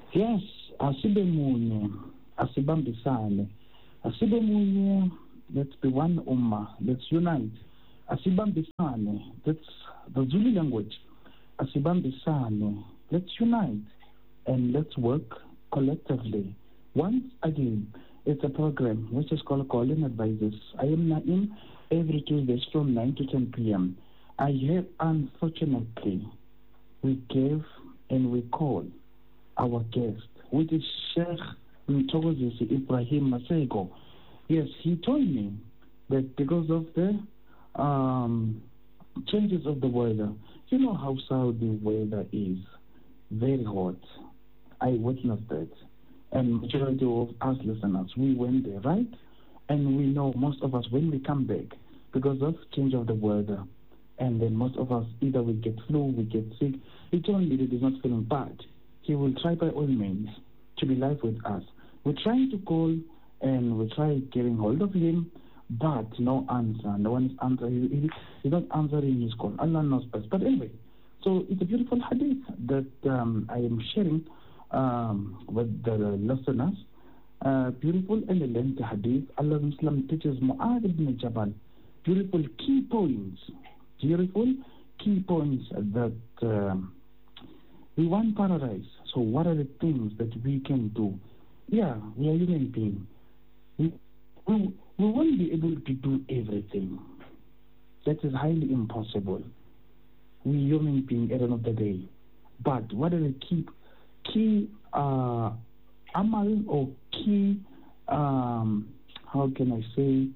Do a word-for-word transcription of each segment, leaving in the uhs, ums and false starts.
Yes, asibe munye, asibambisane. Asibe munye, let's be one ummah, let's unite. Asibambisane, that's the Zulu language. Asibambisane, let's unite and let's work collectively. Once again, it's a program which is called Calling Advisors. I am Naim every Tuesdays from nine to ten p.m. I have, unfortunately, we gave and we call our guest, which is Sheikh Mthokozisi Ibrahim Masego. Yes, he told me that because of the um, changes of the weather, you know how Saudi weather is, very hot. I witnessed it. And majority of us listeners, we went there, right? And we know most of us, when we come back, because of change of the weather, and then most of us, either we get flu, we get sick. He told me that he's not feeling bad. He will try by all means to be live with us. We're trying to call and we try getting hold of him, but no answer. No one is answering. He, he's not answering his call. Allah knows best. But anyway, so it's a beautiful hadith that um, I am sharing um, with the listeners. Uh, beautiful and lengthy hadith. Allah Muslim teaches Mu'adh ibn Jabal. Beautiful key points. Beautiful key points that um, we want paradise. So what are the things that we can do? Yeah, we are human beings. We, we, we won't be able to do everything. That is highly impossible. We human beings at the end of the day. But what are the key, key uh, amal or key, um, how can I say,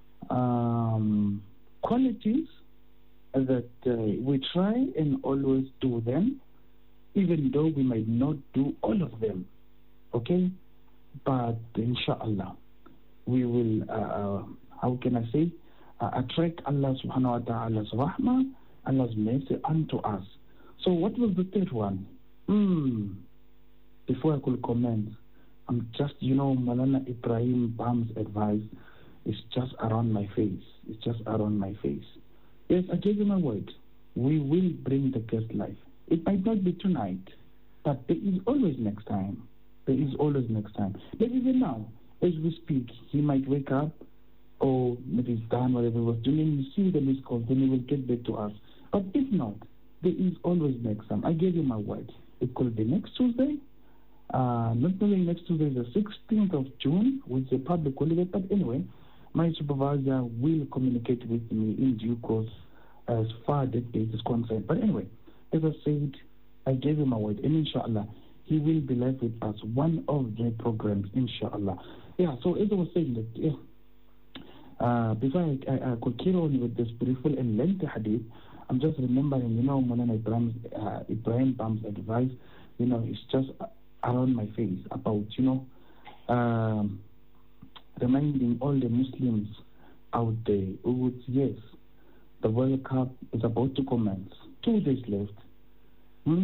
um, qualities that uh, we try and always do them, even though we might not do all of them, okay? But inshallah, we will, uh, uh, how can I say, uh, attract Allah subhanahu wa ta'ala's rahmah, Allah's mercy unto us. So what was the third one? Mm. Before I could comment, I'm just, you know, Maulana Ibrahim Bam's advice is just around my face. It's just around my face. Yes, I gave you my word. We will bring the guest live. It might not be tonight, but there is always next time. There is always next time. But even now, as we speak, he might wake up, or maybe he's done whatever he was doing. You see the missed calls, then he will get back to us. But if not, there is always next time. I gave you my word. It could be next Tuesday. Uh, not knowing next Tuesday is the sixteenth of June, which is a public holiday. But anyway, my supervisor will communicate with me in due course as far as that date is concerned. But anyway, as I said, I gave him my word, and inshallah, he will be live with us, one of the programs, inshallah. Yeah, so as I was saying, that yeah, uh, before I, I, I could carry on with this beautiful and lengthy hadith, I'm just remembering, you know, Maulana Ibrahim's, uh, Ibrahim Bam's advice, you know, it's just around my face about, you know, um, reminding all the Muslims out there who would, yes, the World Cup is about to commence. Two days left. Hmm?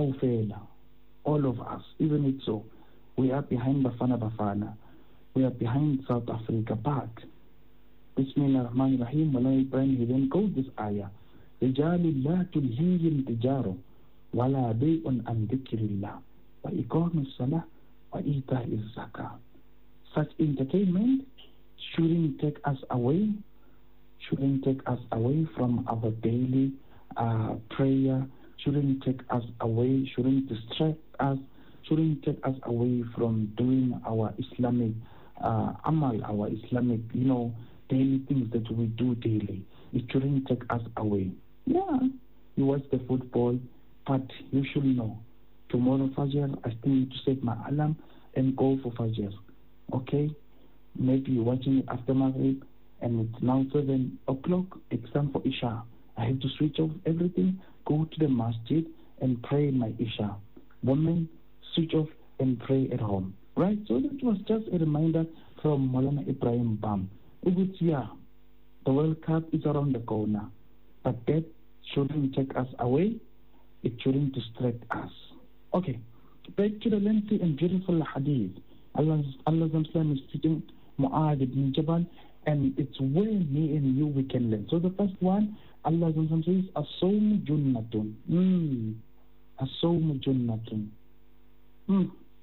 All of us, even it so, we are behind Bafana Bafana. We are behind South Africa. But, Bismillah ar-Rahman ar-Rahim, Maulana Ibrahim, he then goes this ayah. رِجَالِ لَا تُلْهِيهِمْ تِجَارٌ وَلَا بَيْءٌ عَنْ ذِكْرِ اللَّهِ وَإِقَامِ الصَّلَاةِ وَإِيتَاءِ الزَّكَاةِ. Such entertainment shouldn't take us away, shouldn't take us away from our daily uh, prayer, shouldn't take us away, shouldn't distract us, shouldn't take us away from doing our Islamic uh, amal, our Islamic, you know, daily things that we do daily. It shouldn't take us away. Yeah, you watch the football, but you should know, tomorrow Fajr, I still need to set my alarm and go for Fajr. Okay? Maybe you're watching it after Maghrib, and it's now seven o'clock, it's time for Isha. I have to switch off everything, go to the masjid and pray my Isha. Women, switch off and pray at home. Right? So that was just a reminder from Maulana Ibrahim Bam. It was, yeah, the World Cup is around the corner, but that shouldn't take us away. It shouldn't distract us. Okay, back to the lengthy and beautiful hadith. Allah, Allah is teaching Mu'adh ibn Jabal, and it's where me and you we can learn. So the first one, Allah says, As-sawmu junnatun. Mm. As-sawmu junnatun. Mm.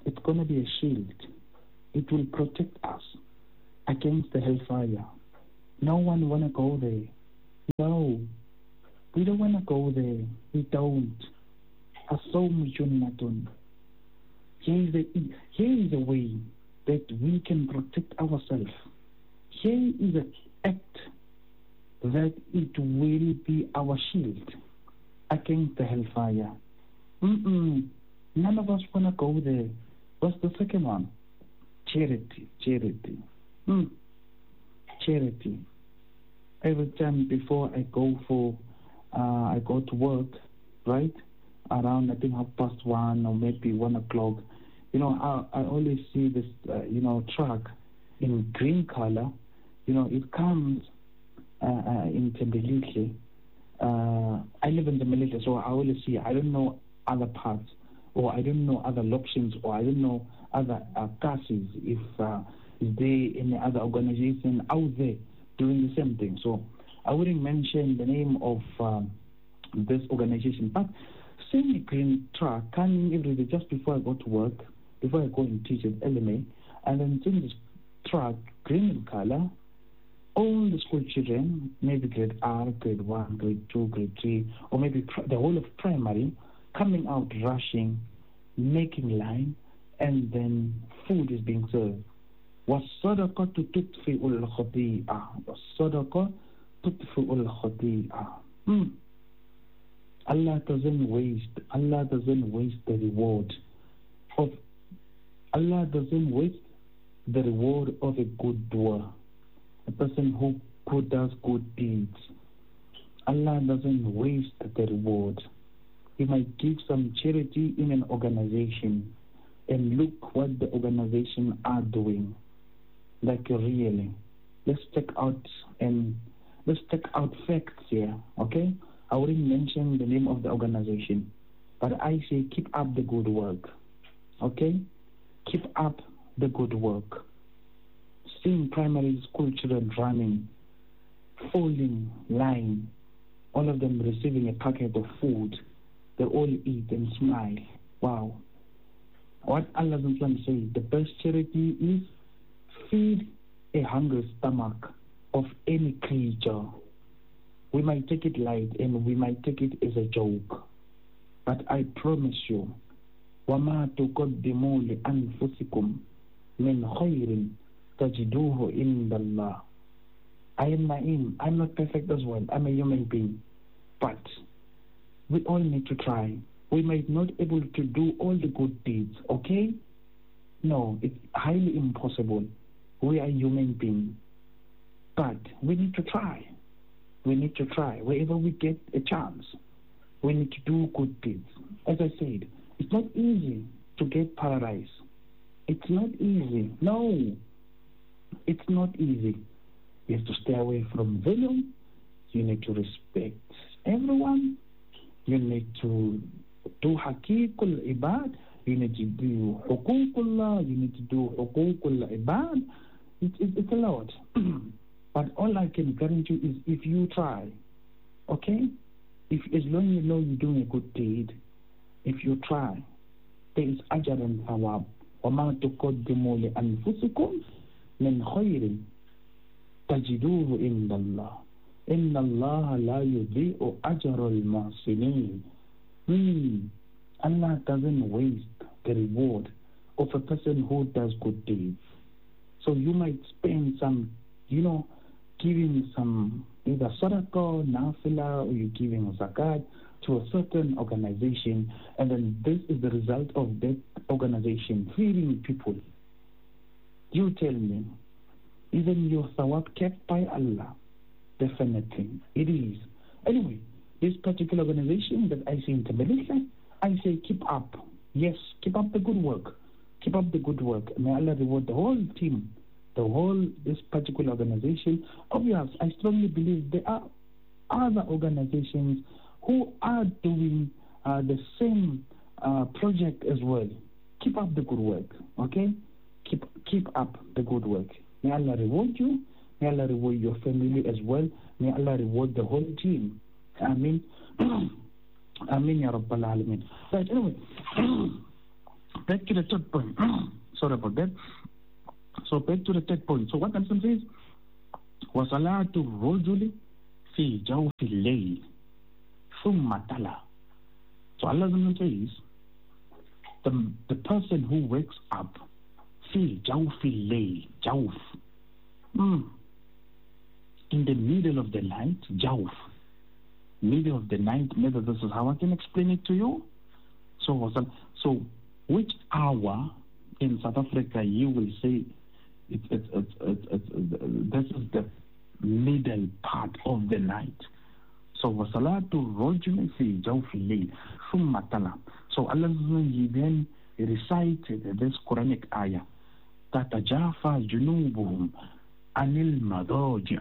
It's going to be a shield. It will protect us against the hellfire. No one want to go there. No. We don't want to go there. We don't. Here is, a, here is a way that we can protect ourselves. Here is an act that it will be our shield against the hellfire. Mm-mm. None of us want to go there. What's the second one? Charity. Charity. Mm. Charity. Every time before I go for, uh, I go to work, right? Around, I think, half past one or maybe one o'clock. You know, I, I always see this, uh, you know, truck in green color. You know, it comes uh, uh, in Tembeleke. Uh, I live in the military, so I always see, I don't know other parts, or I don't know other options, or I don't know other uh, classes, if uh, is there any other organization out there doing the same thing. So I wouldn't mention the name of um, this organization, but seeing a green truck coming every day just before I go to work, before I go and teach at L M A, and then seeing this truck, green in color, all the school children, maybe grade R, grade one, grade two, grade three, or maybe the whole of primary, coming out rushing, making line, and then food is being served. وَالصَّدَقَةُ تُطْفِئُ الْخَطِيئَةَ وَالصَّدَقَةُ تُطْفِئُ الْخَطِيئَةَ. Allah doesn't waste. Allah doesn't waste the reward of. Allah doesn't waste the reward of a good doer, a person who, who does good deeds. Allah doesn't waste the reward. He might give some charity in an organization, and look what the organization are doing. Like really, let's check out and let's check out facts here. Okay. I wouldn't mention the name of the organization, but I say keep up the good work, okay? Keep up the good work. Seeing primary school children running, folding line, all of them receiving a packet of food, they all eat and smile. Wow. What Allah says, the best charity is feed a hungry stomach of any creature. We might take it light and we might take it as a joke, but I promise you, وَمَا تُقَدِّمُوا لِأَنفُسِكُمْ مِنْ خَيْرٍ تَجِدُوهُ إِنْدَ اللَّهِ. I am Naeem. I'm not perfect as well. I'm a human being. But we all need to try. We might not be able to do all the good deeds, okay? No, it's highly impossible. We are human beings. But we need to try. We need to try. Wherever we get a chance, we need to do good deeds. As I said, it's not easy to get paradise. It's not easy. No, it's not easy. You have to stay away from zulm. You need to respect everyone. You need to do haqiqul ibad. You need to do huququllah. You need to do huququl ibad. It, it, it's a lot. But all I can guarantee you is if you try, okay? If as long as you know you're doing a good deed, if you try, there is ajr and thawab. وَمَا تُقَدِّمُوا لِأَنفُسِكُمْ مِنْ خَيْرٍ تَجِدُوهُ إِنْدَ اللَّهِ إِنَّ اللَّهَ لَا يُضِيءُ أَجْرَ الْمُحْسِنِينَ. Hmm. Allah doesn't waste the reward of a person who does good deeds. So you might spend some, you know, giving some either sadaqah, nafila, or you're giving zakat to a certain organization, and then this is the result of that organization feeding people. You tell me, even your thawab kept by Allah? Definitely, it is. Anyway, this particular organization that I see in Tembeleke, I say keep up. Yes, keep up the good work. Keep up the good work. May Allah reward the whole team. The whole, this particular organization. Obviously, I strongly believe there are other organizations who are doing uh, the same uh, project as well. Keep up the good work, okay? Keep keep up the good work. May Allah reward you. May Allah reward your family as well. May Allah reward the whole team. Ameen. Ameen ya Rabbal Alameen. But anyway, back to the third point. Sorry about that. So back to the third point. So what I'm saying is, وَصَلَاةُ الرَّجُلِ فِي جَوْفِ اللَّيْلِ ثُمَّ تَلَى. So Allah says, the, the person who wakes up, فِي جَوْفِ اللَّيْلِ, جَوْف, mm. in the middle of the night, جَوْف, middle of the night, maybe this is how I can explain it to you. So, so which hour in South Africa you will say it, it, it, it, it, it, this is the middle part of the night. So وَصَلَاةُ الرَّجُلِ فِي جَوْفِ اللَّيْلِ ثُمَّ تَلَى. So Allah he then recited this Quranic ayah, تَتَجَافَى جُنُوبُهُمْ عَنِ الْمَضَاجِعِ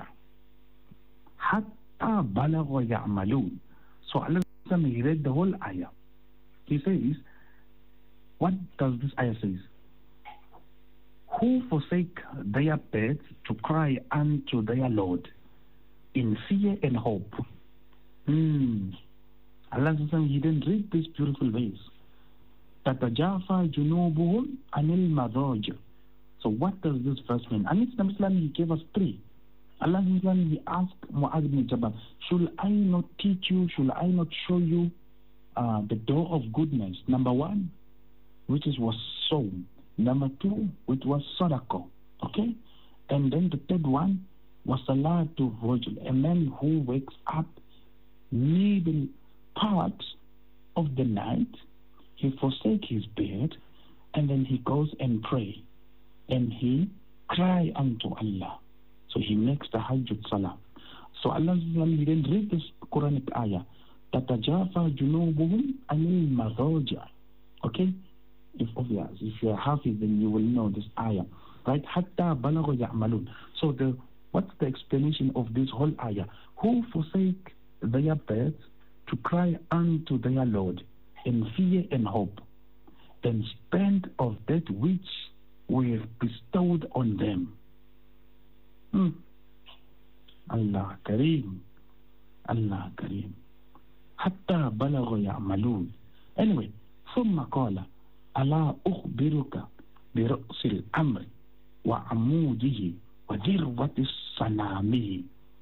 حَتَّى بَلَغَ يَعْمَلُونَ. So Allah he read the whole ayah. He says, what does this ayah say? Who forsake their beds to cry unto their Lord in fear and hope. Hmm. Allah he didn't read this beautiful verse. تَتَجَافَى جُنُوبُهُمْ عَنِ الْمَضَاجِعِ. So what does this verse mean? And it's Islam he gave us three. Allah he asked Mu'adh ibn Jabal, should I not teach you, should I not show you uh, the door of goodness? Number one, which is was sown. Number two, which was sadaqah. Okay? And then the third one was salatul rajul, a man who wakes up middle part of the night, he forsakes his bed, and then he goes and pray, and he cry unto Allah. So he makes the Hajjud Salah. So Allah he then read this Quranic ayah, تَتَجَافَى جُنُوبُهُمْ عَنِ الْمَضَاجِعِ. Okay? If obvious, if you are happy, then you will know this ayah, right? Hatta balagha ya'malun. So the what's the explanation of this whole ayah? Who forsake their beds to cry unto their Lord in fear and hope, and spend of that which we have bestowed on them. Hmm. Allah Kareem, Allah Kareem. Hatta balagha ya'malun. Anyway, ثم قال ألا أخبرك برأس الأمر وعموده وذروة الصنامه.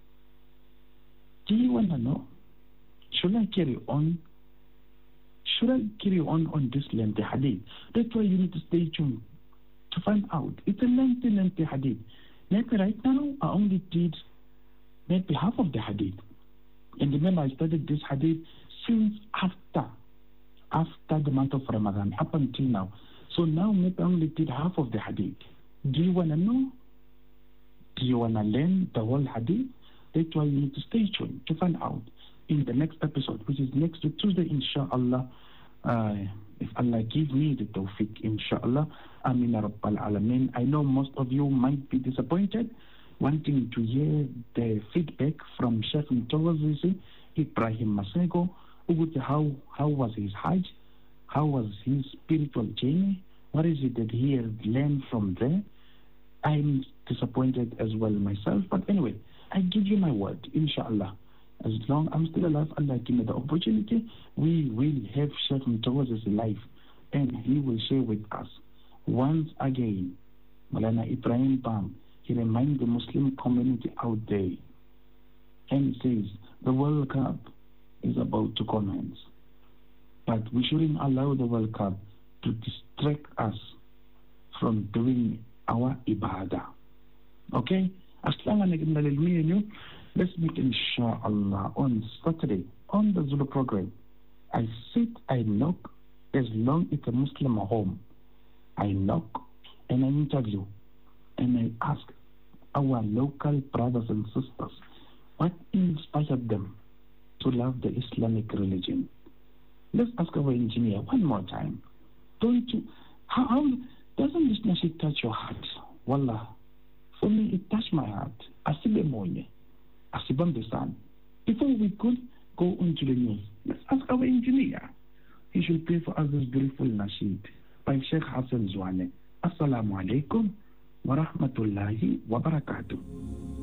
Do you want to know? Should I carry on? Should I carry on on this lengthy hadith? That's why you need to stay tuned to find out. It's a lengthy, lengthy hadith. Maybe right now I only did maybe half of the hadith. And remember, I studied this hadith since after after the month of Ramadan, up until now. So now maybe I only did half of the hadith. Do you want to know? Do you want to learn the whole hadith? That's why you need to stay tuned to find out in the next episode, which is next week, Tuesday, inshallah. Uh, if Allah gives me the tawfiq, inshallah. Amina Rabbal Alameen. I know most of you might be disappointed, wanting to hear the feedback from Sheikh Mtawazisi, Ibrahim Masego. How, how was his Hajj? How was his spiritual journey? What is it that he has learned from there? I'm disappointed as well myself. But anyway, I give you my word, inshallah. As long as I'm still alive, Allah give me the opportunity, we will have Sheikh Mtawazis life, and he will share with us. Once again, Maulana Ibrahim Bam, he reminds the Muslim community out there, and says, the World Cup is about to commence. But we shouldn't allow the World Cup to distract us from doing our ibadah. Okay? Assalamu alaikum lil Let's meet inshallah on Saturday on the Zulu program. I sit, I knock, as long as it's a Muslim home. I knock and I interview and I ask our local brothers and sisters what inspired them to love the Islamic religion. Let's ask our engineer one more time. Don't you, how, how doesn't this message touch your heart? Wallah, for me it touched my heart. Asibemonye, Asibam the sun. Before we could go on to the news, let's ask our engineer. He should play for us this beautiful nasheed by Sheikh Hassan Zwane. Assalamu alaikum wa rahmatullahi wa barakatuh.